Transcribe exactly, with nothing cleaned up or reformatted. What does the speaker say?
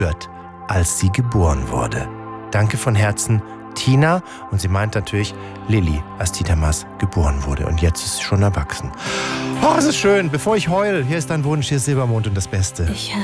wird, als sie geboren wurde. Danke von Herzen, Tina. Und sie meint natürlich Lilly, als Titamas geboren wurde. Und jetzt ist sie schon erwachsen. Oh, es ist schön. Bevor ich heul, hier ist dein Wunsch, hier ist Silbermond und das Beste. Ich